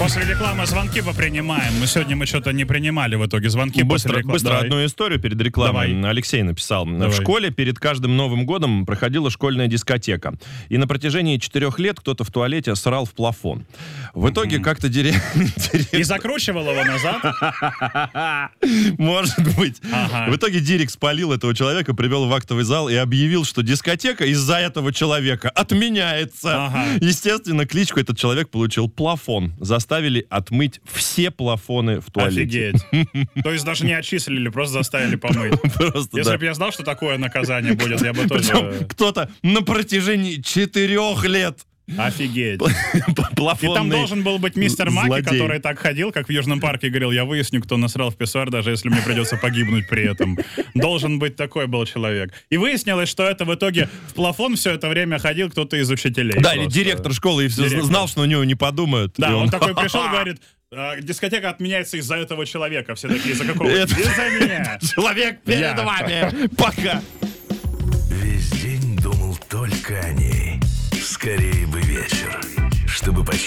После рекламы звонки попринимаем. Мы что-то не принимали в итоге звонки после рекламы. Быстро Давай. одну историю перед рекламой. Давай. Алексей написал. Давай. В школе перед каждым Новым годом проходила школьная дискотека. И на протяжении 4 лет кто-то в туалете срал в плафон. В итоге как-то И закручивал его назад? Может быть. Ага. В итоге Дирик спалил этого человека, привел в актовый зал и объявил, что дискотека из-за этого человека отменяется. Ага. Естественно, кличку этот человек получил Плафон. Заставили отмыть все плафоны в туалете. Офигеть. То есть даже не отчислили, просто заставили помыть. Просто, Если да. бы я знал, что такое наказание будет, я бы Причем тоже... кто-то на протяжении 4 лет Офигеть. И плафонный там должен был быть мистер Маки, злодей. который так ходил, как в Южном парке, и говорил, я выясню, кто насрал в писсуар, даже если мне придется погибнуть при этом. Должен быть такой был человек. И выяснилось, что это в итоге в плафон все это время ходил кто-то из учителей. Да, или просто. директор школы, и все Директор. знал, что на него не подумают. Да, И он такой пришел и говорит, дискотека отменяется из-за этого человека. Все такие, из-за какого? Это- Из-за меня. Человек перед Я. вами. Пока. Весь день думал только о ней. Скорее бы вечер, чтобы почти